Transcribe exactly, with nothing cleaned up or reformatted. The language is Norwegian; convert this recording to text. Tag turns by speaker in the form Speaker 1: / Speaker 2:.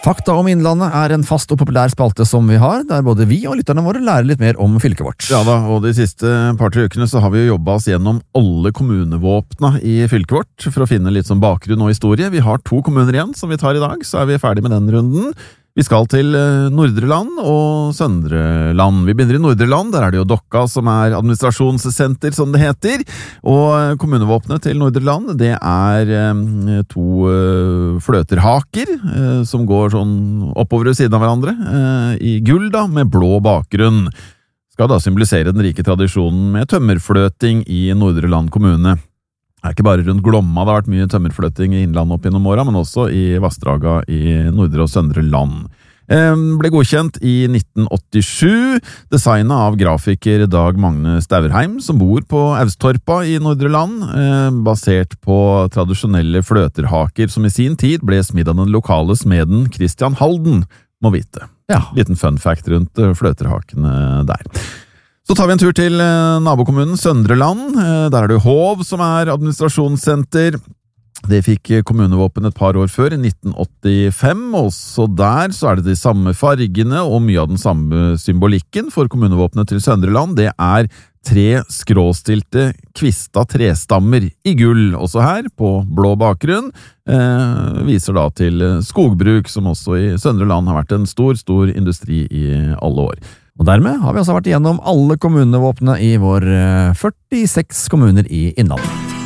Speaker 1: Fakta om Innlandet er en fast og populær spalte som vi har, der både vi og lytterne våre lærer litt mer om fylket vårt.
Speaker 2: Ja da, og de siste par-tre ukene så har vi jo jobbet oss gjennom alle kommunevåpna i fylket vårt, for å finne litt sånn bakgrunn og historie. Vi har to kommuner igjen som vi tar i dag, så er vi ferdig med den runden. Vi skal til Nordre Land og Søndre Land. Vi begynner i Nordre Land, der er det jo Dokka som er administrasjonssenter, som det heter. Og kommunevåpnet til Nordre Land, det er to fløterhaker som går sånn oppover ved siden av hverandre, i gull da, med blå bakgrunn. Skal da symbolisere den rike tradisjonen med tømmerfløting i Nordre Land kommune. Det er ikke bare rundt Glomma det har vært mye tømmerfløting i Innlandet opp gjennom åra, men også i Vassdraga i Nordre og Søndre Land. Ble godkjent i nitten åttisju, designet av grafiker Dag Magne Stauerheim, som bor på Austorpa i Nordre Land, basert på tradisjonelle fløterhaker, som i sin tid ble smidd av den lokale smeden Christian Halden, må vite.
Speaker 1: Ja.
Speaker 2: Liten fun fact rundt fløterhakene der. Så tar vi en tur til nabokommunen Søndre Land. Der er det Hov som er administrasjonssenter. Det fikk kommunevåpen et par år før, i nitten åttifem. Også der så er det de samme fargene og mye av den samme symbolikken for kommunevåpenet til Søndre Land. Det er tre skråstilte kvista trestammer i gull, også her på blå bakgrunn. Eh, viser da til skogbruk, som også i Søndre Land har vært en stor, stor industri i alle år.
Speaker 1: Og dermed har vi altså vært igjennom alle kommunevåpnene i vår førtiseks kommuner i Innlandet.